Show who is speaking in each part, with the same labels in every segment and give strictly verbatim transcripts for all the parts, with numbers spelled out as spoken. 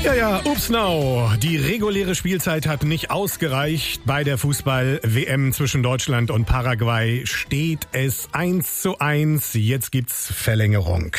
Speaker 1: Ja, ja, ups now. Die reguläre Spielzeit hat nicht ausgereicht. Bei der Fußball-W M zwischen Deutschland und Paraguay steht es eins zu eins. Jetzt gibt's Verlängerung.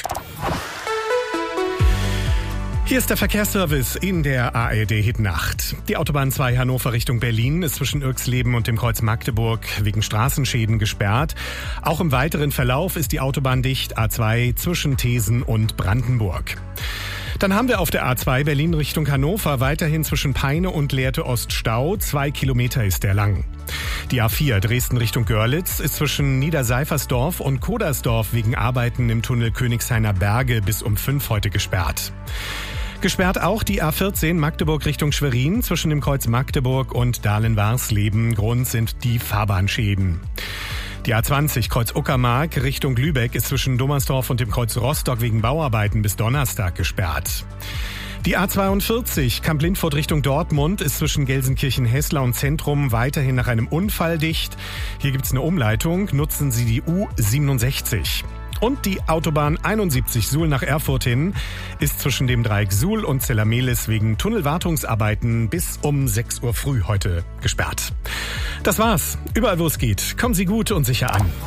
Speaker 1: Hier ist der Verkehrsservice in der A R D-Hitnacht. Die Autobahn zwei Hannover Richtung Berlin ist zwischen Irxleben und dem Kreuz Magdeburg wegen Straßenschäden gesperrt. Auch im weiteren Verlauf ist die Autobahn dicht, A zwei zwischen Thesen und Brandenburg. Dann haben wir auf der A zwei Berlin Richtung Hannover weiterhin zwischen Peine und Lehrte Ost Stau. Zwei Kilometer ist der lang. Die A vier Dresden Richtung Görlitz ist zwischen Niederseifersdorf und Kodersdorf wegen Arbeiten im Tunnel Königshainer Berge bis um fünf heute gesperrt. Gesperrt auch die A vierzehn Magdeburg Richtung Schwerin zwischen dem Kreuz Magdeburg und Dahlen-Warsleben. Grund sind die Fahrbahnschäden. Die A zwanzig Kreuz Uckermark Richtung Lübeck ist zwischen Dommersdorf und dem Kreuz Rostock wegen Bauarbeiten bis Donnerstag gesperrt. Die A zweiundvierzig Kamp-Lindfort Richtung Dortmund ist zwischen Gelsenkirchen-Hessler und Zentrum weiterhin nach einem Unfall dicht. Hier gibt's eine Umleitung. Nutzen Sie die U siebenundsechzig. Und die Autobahn einundsiebzig Suhl nach Erfurt hin ist zwischen dem Dreieck Suhl und Zellamelis wegen Tunnelwartungsarbeiten bis um sechs Uhr früh heute gesperrt. Das war's. Überall, wo es geht, kommen Sie gut und sicher an.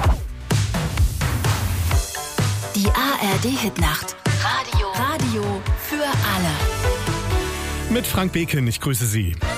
Speaker 2: Die A R D-Hitnacht. Radio. Radio für alle.
Speaker 1: Mit Frank Beken, ich grüße Sie.